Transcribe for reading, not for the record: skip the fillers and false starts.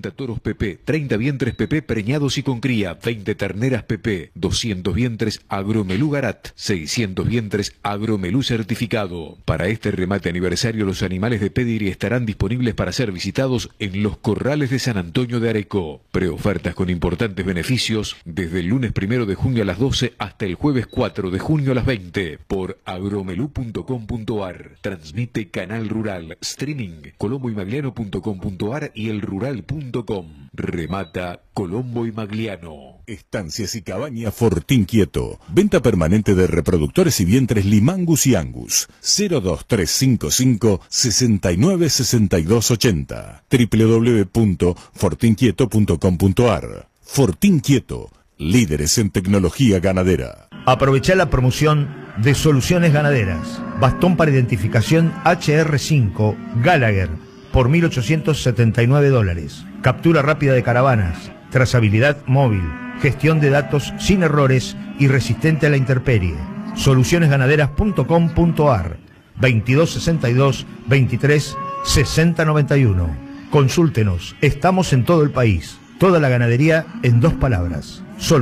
40 toros PP, 30 vientres PP preñados y con cría, 20 terneras PP, 200 vientres Agromelú Garat, 600 vientres Agromelú certificado. Para este remate aniversario, los animales de Pedigree estarán disponibles para ser visitados en los corrales de San Antonio de Areco. Preofertas con importantes beneficios desde el lunes 1 de junio a las 12 hasta el jueves 4 de junio a las 20 por agromelú.com.ar. Transmite Canal Rural, streaming colomboymagliano.com.ar y elrural.com. Remata Colombo y Magliano. Estancias y Cabaña Fortín Quieto. Venta permanente de reproductores y vientres Limangus y Angus. 02355 69 62 80. www.fortinquieto.com.ar. Fortín Quieto, líderes en tecnología ganadera. Aprovechá la promoción de Soluciones Ganaderas. Bastón para identificación HR5 Gallagher por $1.879. Captura rápida de caravanas, trazabilidad móvil, gestión de datos sin errores y resistente a la intemperie. Solucionesganaderas.com.ar 2262 23 6091. Consúltenos, estamos en todo el país. Toda la ganadería en 2 palabras.